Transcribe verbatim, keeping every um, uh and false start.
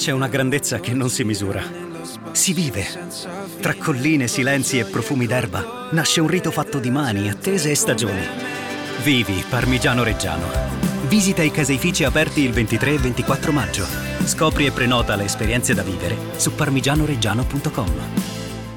c'è una grandezza che non si misura. Si vive. Tra colline, silenzi e profumi d'erba nasce un rito fatto di mani, attese e stagioni. Vivi Parmigiano Reggiano. Visita i caseifici aperti il ventitré e ventiquattro maggio. Scopri e prenota le esperienze da vivere su parmigianoreggiano punto com.